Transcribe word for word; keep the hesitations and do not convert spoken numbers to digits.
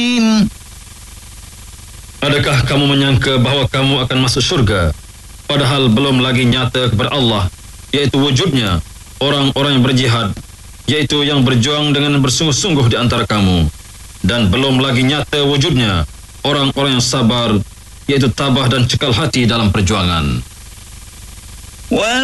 Adakah kamu menyangka bahawa kamu akan masuk syurga, padahal belum lagi nyata kepada Allah, iaitu wujudnya orang-orang yang berjihad, iaitu yang berjuang dengan bersungguh-sungguh di antara kamu, dan belum lagi nyata wujudnya orang-orang yang sabar, iaitu tabah dan cekal hati dalam perjuangan.